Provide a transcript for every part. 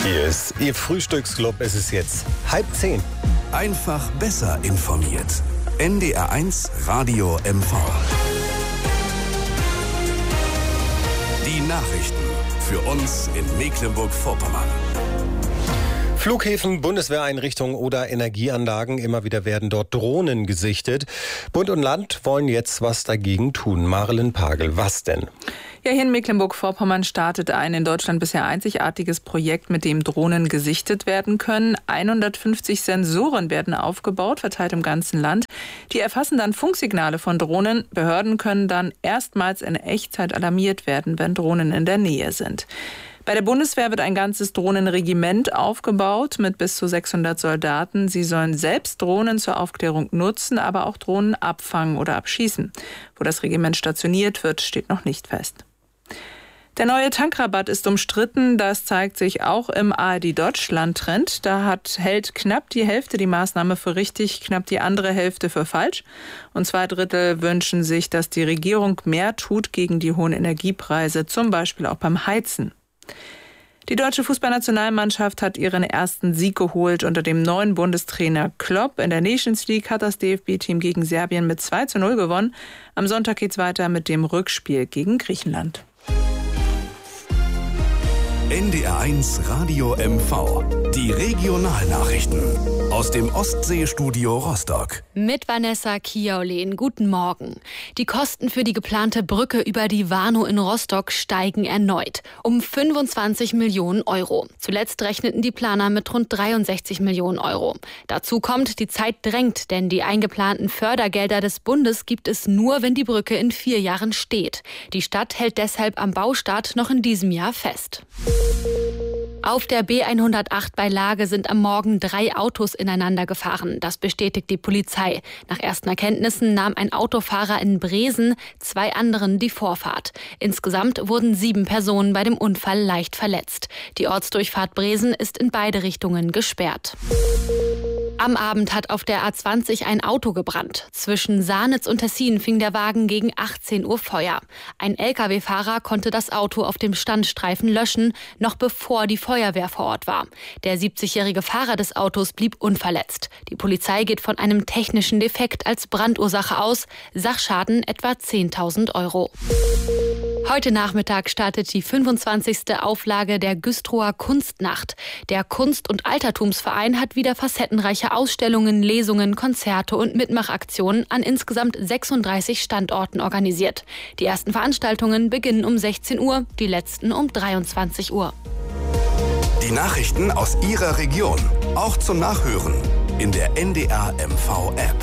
Hier ist Ihr Frühstücksclub. Es ist jetzt 9:30. Einfach besser informiert. NDR1 Radio MV. Die Nachrichten für uns in Mecklenburg-Vorpommern. Flughäfen, Bundeswehreinrichtungen oder Energieanlagen, immer wieder werden dort Drohnen gesichtet. Bund und Land wollen jetzt was dagegen tun. Marilyn Pagel, was denn? Ja, hier in Mecklenburg-Vorpommern startet ein in Deutschland bisher einzigartiges Projekt, mit dem Drohnen gesichtet werden können. 150 Sensoren werden aufgebaut, verteilt im ganzen Land. Die erfassen dann Funksignale von Drohnen. Behörden können dann erstmals in Echtzeit alarmiert werden, wenn Drohnen in der Nähe sind. Bei der Bundeswehr wird ein ganzes Drohnenregiment aufgebaut mit bis zu 600 Soldaten. Sie sollen selbst Drohnen zur Aufklärung nutzen, aber auch Drohnen abfangen oder abschießen. Wo das Regiment stationiert wird, steht noch nicht fest. Der neue Tankrabatt ist umstritten. Das zeigt sich auch im ARD-Deutschland-Trend. Da hält knapp die Hälfte die Maßnahme für richtig, knapp die andere Hälfte für falsch. Und 2/3 wünschen sich, dass die Regierung mehr tut gegen die hohen Energiepreise, zum Beispiel auch beim Heizen. Die deutsche Fußballnationalmannschaft hat ihren ersten Sieg geholt unter dem neuen Bundestrainer Klopp. In der Nations League hat das DFB-Team gegen Serbien mit 2:0 gewonnen. Am Sonntag geht's weiter mit dem Rückspiel gegen Griechenland. NDR1 Radio MV. Die Regionalnachrichten aus dem Ostseestudio Rostock. Mit Vanessa Kiaulin. Guten Morgen. Die Kosten für die geplante Brücke über die Warnow in Rostock steigen erneut. Um 25 Millionen Euro. Zuletzt rechneten die Planer mit rund 63 Millionen Euro. Dazu kommt, die Zeit drängt, denn die eingeplanten Fördergelder des Bundes gibt es nur, wenn die Brücke in 4 Jahren steht. Die Stadt hält deshalb am Baustart noch in diesem Jahr fest. Auf der B108 bei Lage sind am Morgen 3 Autos ineinander gefahren. Das bestätigt die Polizei. Nach ersten Erkenntnissen nahm ein Autofahrer in Bresen 2 anderen die Vorfahrt. Insgesamt wurden 7 Personen bei dem Unfall leicht verletzt. Die Ortsdurchfahrt Bresen ist in beide Richtungen gesperrt. Am Abend hat auf der A20 ein Auto gebrannt. Zwischen Sahnitz und Tessin fing der Wagen gegen 18 Uhr Feuer. Ein Lkw-Fahrer konnte das Auto auf dem Standstreifen löschen, noch bevor die Feuerwehr vor Ort war. Der 70-jährige Fahrer des Autos blieb unverletzt. Die Polizei geht von einem technischen Defekt als Brandursache aus. Sachschaden etwa 10.000 Euro. Heute Nachmittag startet die 25. Auflage der Güstrower Kunstnacht. Der Kunst- und Altertumsverein hat wieder facettenreiche Ausstellungen, Lesungen, Konzerte und Mitmachaktionen an insgesamt 36 Standorten organisiert. Die ersten Veranstaltungen beginnen um 16 Uhr, die letzten um 23 Uhr. Die Nachrichten aus Ihrer Region, auch zum Nachhören in der NDR MV App.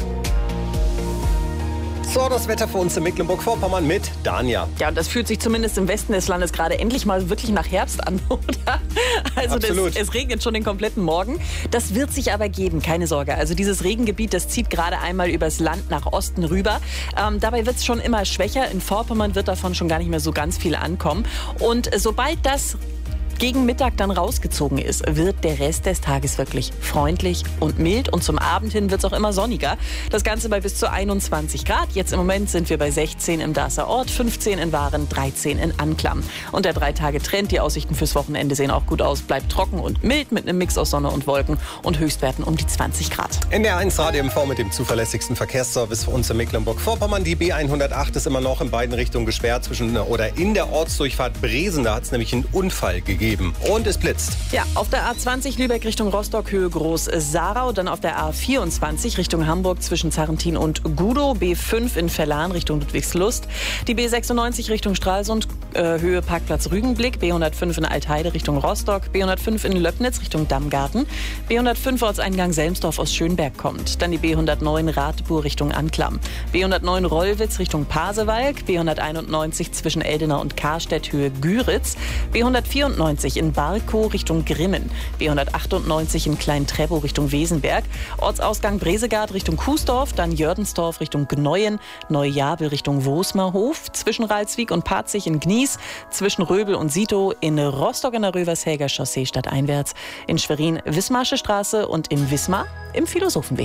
So, das Wetter für uns in Mecklenburg-Vorpommern mit Dania. Ja, und das fühlt sich zumindest im Westen des Landes gerade endlich mal wirklich nach Herbst an, oder? Also es regnet schon den kompletten Morgen. Das wird sich aber geben, keine Sorge. Also dieses Regengebiet, das zieht gerade einmal übers Land nach Osten rüber. Dabei wird es schon immer schwächer. In Vorpommern wird davon schon gar nicht mehr so ganz viel ankommen. Und sobald das gegen Mittag dann rausgezogen ist, wird der Rest des Tages wirklich freundlich und mild. Und zum Abend hin wird es auch immer sonniger. Das Ganze bei bis zu 21 Grad. Jetzt im Moment sind wir bei 16 im Darßer Ort, 15 in Waren, 13 in Anklam. Und der 3-Tage-Trend, die Aussichten fürs Wochenende sehen auch gut aus. Bleibt trocken und mild mit einem Mix aus Sonne und Wolken und Höchstwerten um die 20 Grad. NDR1 Radio MV mit dem zuverlässigsten Verkehrsservice für uns in Mecklenburg-Vorpommern. Die B108 ist immer noch in beiden Richtungen gesperrt in der Ortsdurchfahrt Bresen. Da hat es nämlich einen Unfall gegeben. Und es blitzt. Ja, auf der A20 Lübeck Richtung Rostock, Höhe Groß-Sarau. Dann auf der A24 Richtung Hamburg zwischen Zarrentin und Gudow. B5 in Verlan Richtung Ludwigslust. Die B96 Richtung Stralsund, Höhe Parkplatz Rügenblick. B105 in Altheide Richtung Rostock. B105 in Löbnitz Richtung Dammgarten. B105 Ortseingang Selmsdorf aus Schönberg kommt. Dann die B109 Radebur Richtung Anklam. B109 Rollwitz Richtung Pasewalk. B191 zwischen Eldenau und Karstedt, Höhe Güritz. B194 in Barkow Richtung Grimmen. B198 in Klein-Treppow Richtung Wesenberg. Ortsausgang Bresegard Richtung Kuesdorf. Dann Jördensdorf Richtung Gneuen. Neujabel Richtung Wosmerhof. Zwischen Ralswiek und Patzig in Gnies. Zwischen Röbel und Sito. In Rostock in der Rövershäger Chaussee stadteinwärts. In Schwerin Wismarsche Straße und in Wismar im Philosophenweg.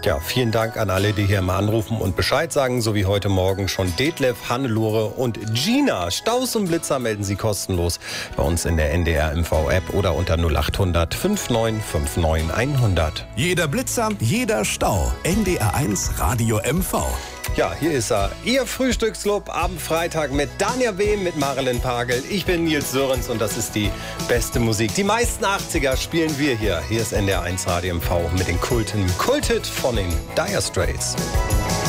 Ja, vielen Dank an alle, die hier mal anrufen und Bescheid sagen, so wie heute Morgen schon Detlef, Hannelore und Gina. Staus und Blitzer melden Sie kostenlos bei uns in der NDR MV-App oder unter 0800 5959 100. Jeder Blitzer, jeder Stau. NDR1 Radio MV. Ja, hier ist er. Ihr Frühstücksclub am Freitag mit Danja Behm, mit Marilyn Pagel. Ich bin Nils Sörens und das ist die beste Musik. Die meisten 80er spielen wir hier. Hier ist NDR1 Radio MV mit den Kulten. Kultet von den Dire Straits.